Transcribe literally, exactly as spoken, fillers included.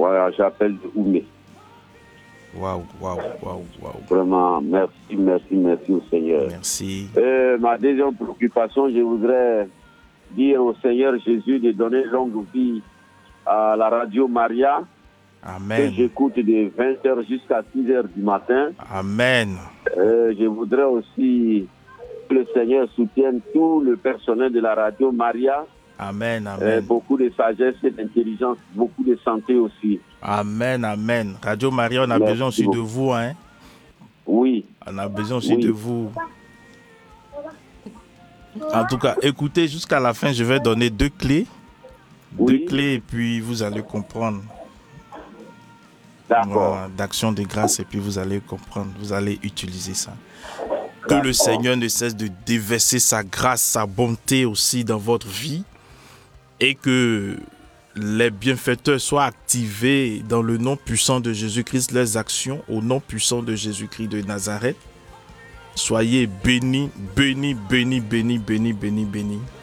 Voilà, j'appelle de Oumé. Waouh, waouh, waouh, waouh. Vraiment, merci, merci, merci au Seigneur. Merci. Euh, ma deuxième préoccupation, je voudrais dire au Seigneur Jésus de donner longue vie à la radio Maria. Amen. Que j'écoute de vingt heures jusqu'à six heures du matin. Amen. Euh, je voudrais aussi que le Seigneur soutienne tout le personnel de la radio Maria. Amen, amen. Euh, beaucoup de sagesse et d'intelligence, beaucoup de santé aussi. Amen, amen. Radio Maria, on a Merci besoin aussi beaucoup. de vous, hein? Oui. On a besoin aussi oui. de vous. En tout cas, écoutez, jusqu'à la fin, je vais donner deux clés. Oui. Deux clés et puis vous allez comprendre. D'accord. Voilà, d'action de grâce et puis vous allez comprendre. Vous allez utiliser ça. Que le Seigneur ne cesse de déverser sa grâce, sa bonté aussi dans votre vie. Et que les bienfaiteurs soient activés dans le nom puissant de Jésus-Christ, leurs actions au nom puissant de Jésus-Christ de Nazareth. Soyez bénis, bénis, bénis, bénis, bénis, bénis, bénis.